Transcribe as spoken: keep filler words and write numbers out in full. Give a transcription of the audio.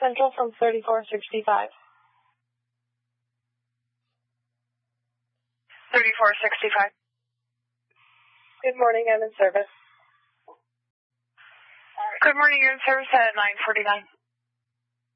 Central from thirty-four sixty-five. thirty-four sixty-five. Good morning, I'm in service. Good morning, you're in service at nine forty-nine.